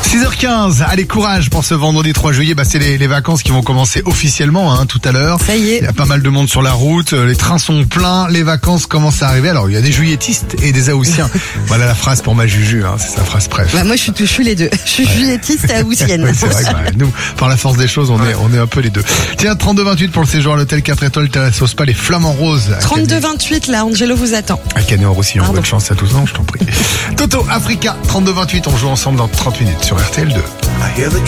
6h15, allez courage pour ce vendredi 3 juillet, c'est les vacances qui vont commencer officiellement tout à l'heure. Ça y est. Il y a pas mal de monde sur la route, les trains sont pleins, les vacances commencent à arriver. Alors il y a des juilletistes et des haussiens. Voilà la phrase pour ma Juju, c'est sa phrase préf. Moi je suis les deux, je suis juillettiste et haussienne. Oui, c'est vrai que nous, par la force des choses, on est un peu les deux. Tiens, 32-28 pour le séjour à l'hôtel 4 étoiles Terrasse au Spa, les Flamants Roses. 32-28 là, Angelo vous attend. À Canet-en-Roussillon, bonne chance à tous, je t'en prie. Toto, Africa, 32-28, on joue ensemble dans 30 minutes sur RTL2.